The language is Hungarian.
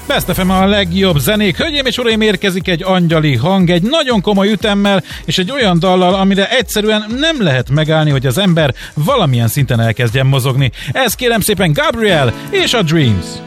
Best FM a legjobb zenék. Hölgyeim és uraim, érkezik egy angyali hang, egy nagyon komoly ütemmel, és egy olyan dallal, amire egyszerűen nem lehet megállni, hogy az ember valamilyen szinten elkezdjen mozogni. Ez kérem szépen Gabriel és a Dreams.